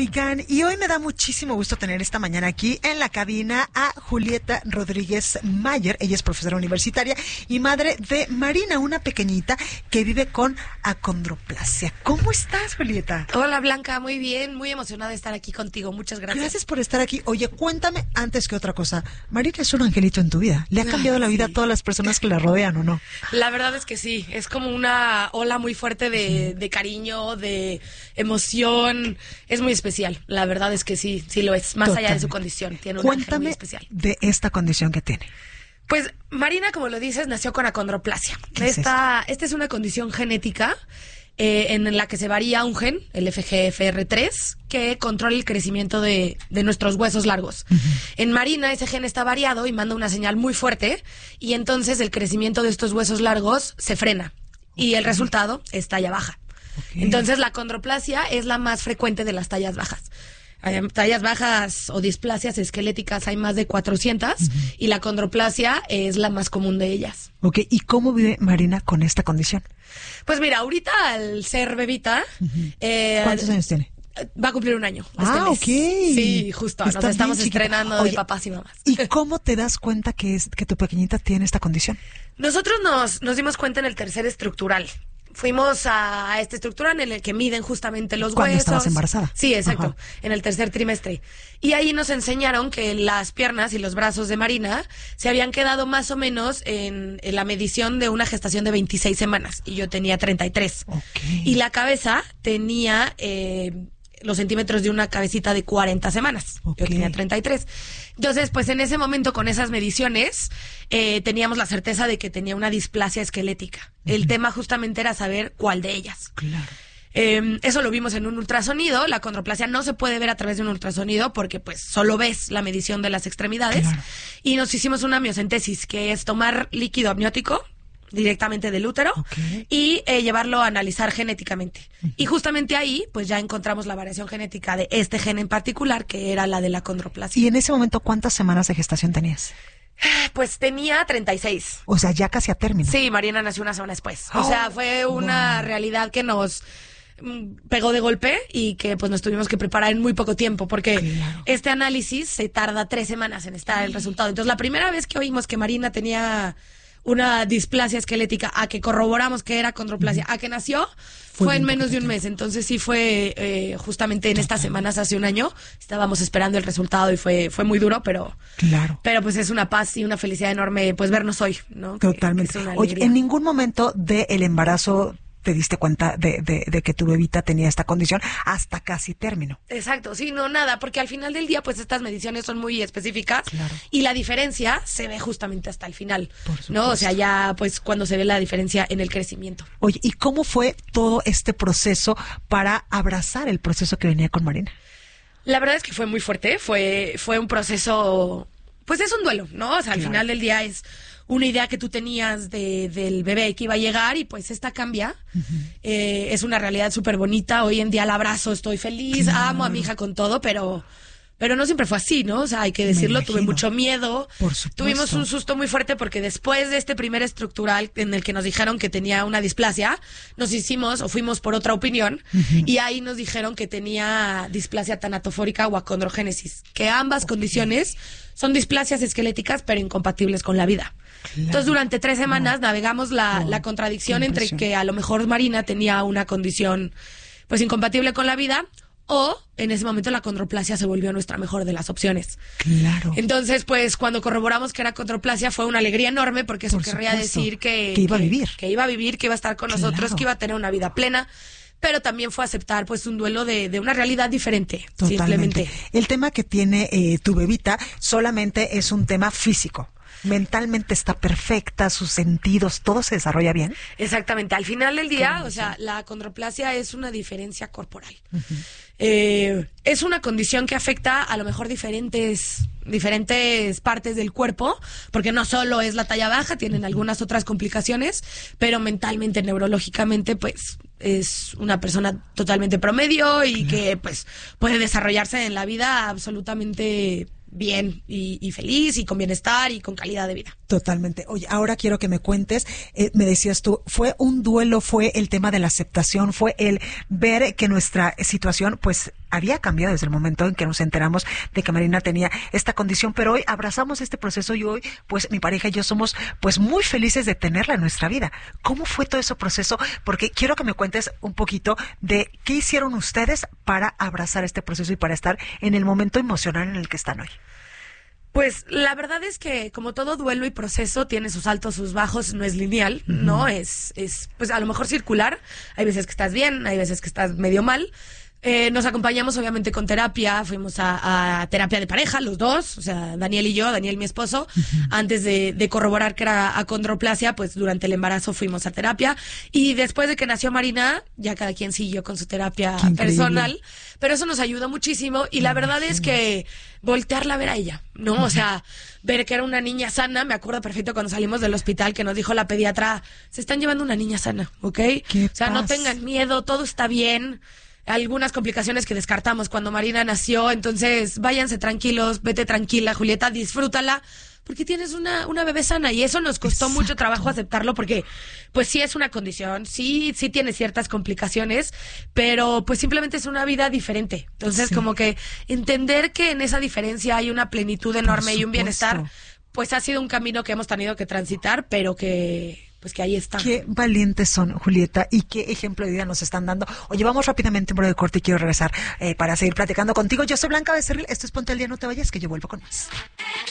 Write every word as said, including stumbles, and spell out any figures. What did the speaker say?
Oigan, y hoy me da muchísimo gusto tener esta mañana aquí en la cabina a Julieta Rodríguez Mayer. Ella es profesora universitaria y madre de Marina, una pequeñita que vive con acondroplasia. ¿Cómo estás, Julieta? Hola, Blanca, muy bien, muy emocionada de estar aquí contigo. Muchas gracias. Gracias por estar aquí. Oye, cuéntame antes que otra cosa. Marina es un angelito en tu vida. ¿Le ha cambiado la vida a todas las personas que la rodean o no? La verdad es que sí. Es como una ola muy fuerte de, de cariño, de emoción. Es muy especial. La verdad es que sí, sí lo es. Más Totalmente. Allá de su condición. Tiene un ángel muy especial. De esta condición que tiene. Pues Marina, como lo dices, nació con acondroplasia. ¿Qué es Esta, esta es una condición genética eh, en la que se varía un gen, el F G F R tres, que controla el crecimiento de, de nuestros huesos largos. Uh-huh. En Marina ese gen está variado y manda una señal muy fuerte y entonces el crecimiento de estos huesos largos se frena okay. y el resultado es talla baja. Okay. Entonces la acondroplasia es la más frecuente de las tallas bajas. Hay tallas bajas o displasias esqueléticas hay más de cuatrocientas uh-huh. y la acondroplasia es la más común de ellas. Ok, ¿y cómo vive Marina con esta condición? Pues mira, ahorita al ser bebita... Uh-huh. eh, ¿Cuántos años tiene? Va a cumplir un año. Ah, este mes. ok. Sí, justo. Está nos estamos estrenando Oye, de papás y mamás. ¿Y cómo te das cuenta que, es, que tu pequeñita tiene esta condición? Nosotros nos, nos dimos cuenta en el tercer estructural. Fuimos a esta estructura en el que miden justamente los ¿Cuándo huesos. estabas embarazada? Sí, exacto, Ajá. en el tercer trimestre. Y ahí nos enseñaron que las piernas y los brazos de Marina se habían quedado más o menos en, en la medición de una gestación de veintiséis semanas. Y yo tenía treinta y tres. Okay. Y la cabeza tenía... Eh, los centímetros de una cabecita de cuarenta semanas. Okay. Yo tenía treinta y tres. Entonces, pues en ese momento, con esas mediciones, eh, teníamos la certeza de que tenía una displasia esquelética. Uh-huh. El tema justamente era saber cuál de ellas. Claro. Eh, eso lo vimos en un ultrasonido. La acondroplasia no se puede ver a través de un ultrasonido porque pues solo ves la medición de las extremidades. Claro. Y nos hicimos una miocentesis, que es tomar líquido amniótico directamente del útero okay. y eh, llevarlo a analizar genéticamente. Uh-huh. Y justamente ahí, pues ya encontramos la variación genética de este gen en particular, que era la de la acondroplasia. ¿Y en ese momento cuántas semanas de gestación tenías? Pues tenía treinta y seis. O sea, ya casi a término. Sí, Mariana nació una semana después. Oh, o sea, fue una wow. realidad que nos pegó de golpe y que pues nos tuvimos que preparar en muy poco tiempo porque claro. este análisis se tarda tres semanas en estar el resultado. Entonces, la primera vez que oímos que Marina tenía una displasia esquelética, a que corroboramos que era acondroplasia, uh-huh. a que nació, fue, fue en menos de un mes. Entonces sí fue eh, justamente en estas semanas hace un año. Estábamos esperando el resultado y fue fue muy duro, pero claro. pero pues es una paz y una felicidad enorme pues vernos hoy, ¿no? Totalmente. Que, que Oye, en ningún momento del embarazo te diste cuenta de, de, de que tu bebita tenía esta condición hasta casi término. Exacto, sí, no, nada, porque al final del día, pues estas mediciones son muy específicas claro. y la diferencia se ve justamente hasta el final, ¿no? O sea, ya pues cuando se ve la diferencia en el crecimiento. Oye, ¿y cómo fue todo este proceso para abrazar el proceso que venía con Marina? La verdad es que fue muy fuerte, fue, fue un proceso, pues es un duelo, ¿no? O sea, al claro. final del día es una idea que tú tenías de, del bebé que iba a llegar y pues esta cambia. Uh-huh. Eh, es una realidad súper bonita. Hoy en día la abrazo, estoy feliz, claro. amo a mi hija con todo, pero... Pero no siempre fue así, ¿no? O sea, hay que decirlo, tuve mucho miedo. Por supuesto. Tuvimos un susto muy fuerte porque después de este primer estructural en el que nos dijeron que tenía una displasia, nos hicimos o fuimos por otra opinión uh-huh. y ahí nos dijeron que tenía displasia tanatofórica o acondrogénesis, que ambas okay. condiciones son displasias esqueléticas pero incompatibles con la vida. Claro. Entonces, durante tres semanas no. navegamos la, no. la contradicción entre que a lo mejor Marina tenía una condición pues incompatible con la vida, o en ese momento la acondroplasia se volvió nuestra mejor de las opciones. Claro. Entonces, pues cuando corroboramos que era acondroplasia fue una alegría enorme porque eso Por querría supuesto. decir que, que iba a vivir. Que, que iba a vivir, que iba a estar con claro. nosotros, que iba a tener una vida plena. Pero también fue aceptar pues un duelo de, de una realidad diferente. Totalmente. Simplemente. El tema que tiene eh, tu bebita solamente es un tema físico. Mentalmente está perfecta, sus sentidos, todo se desarrolla bien. Exactamente. Al final del día, Claro, o sea, sí. la acondroplasia es una diferencia corporal. Uh-huh. Eh, es una condición que afecta a lo mejor diferentes diferentes partes del cuerpo, porque no solo es la talla baja, tienen algunas otras complicaciones, pero mentalmente, neurológicamente, pues es una persona totalmente promedio y claro. que pues puede desarrollarse en la vida absolutamente bien y, y feliz y con bienestar y con calidad de vida. Totalmente. Oye, ahora quiero que me cuentes, eh, me decías tú, fue un duelo, fue el tema de la aceptación, fue el ver que nuestra situación pues había cambiado desde el momento en que nos enteramos de que Marina tenía esta condición, pero hoy abrazamos este proceso y hoy, pues mi pareja y yo somos pues muy felices de tenerla en nuestra vida. ¿Cómo fue todo ese proceso? Porque quiero que me cuentes un poquito de qué hicieron ustedes para abrazar este proceso y para estar en el momento emocional en el que están hoy. Pues la verdad es que como todo duelo y proceso tiene sus altos, sus bajos, no es lineal, uh-huh. ¿no? Es, es pues a lo mejor circular. Hay veces que estás bien, hay veces que estás medio mal. Eh, nos acompañamos obviamente con terapia, fuimos a, a terapia de pareja, los dos, o sea, Daniel y yo, Daniel mi esposo, uh-huh. antes de, de corroborar que era acondroplasia, pues durante el embarazo fuimos a terapia, y después de que nació Marina, ya cada quien siguió con su terapia personal, pero eso nos ayudó muchísimo, y la verdad es que voltearla a ver a ella, ¿no? Uh-huh. O sea, ver que era una niña sana, me acuerdo perfecto cuando salimos del hospital que nos dijo la pediatra, se están llevando una niña sana, ¿ok? ¿Qué o sea, paz? No tengan miedo, todo está bien. Algunas complicaciones que descartamos cuando Marina nació, entonces váyanse tranquilos, vete tranquila, Julieta, disfrútala, porque tienes una, una bebé sana, y eso nos costó Exacto. mucho trabajo aceptarlo, porque pues sí es una condición, sí, sí tiene ciertas complicaciones, pero pues simplemente es una vida diferente, entonces sí. como que entender que en esa diferencia hay una plenitud enorme y un bienestar, pues ha sido un camino que hemos tenido que transitar, pero que... pues que ahí está. Qué valientes son, Julieta, y qué ejemplo de vida nos están dando. Oye, vamos rápidamente un breve corte y quiero regresar eh, para seguir platicando contigo. Yo soy Blanca Becerril, esto es Ponte al Día, no te vayas, que yo vuelvo con más.